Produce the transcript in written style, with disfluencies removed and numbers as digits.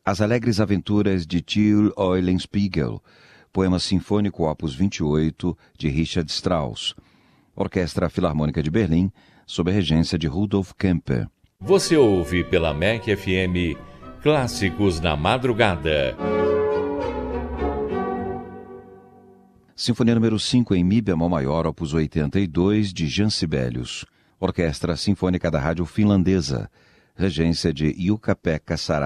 As Alegres Aventuras de Till Eulenspiegel, poema sinfônico opus 28 de Richard Strauss. Orquestra Filarmônica de Berlim, sob a regência de Rudolf Kemper. Você ouve pela MEC FM Clássicos na Madrugada. Sinfonia número 5 em Mi bemol maior, opus 82 de Jean Sibelius. Orquestra Sinfônica da Rádio Finlandesa, regência de Jukka-Pekka Saraiva.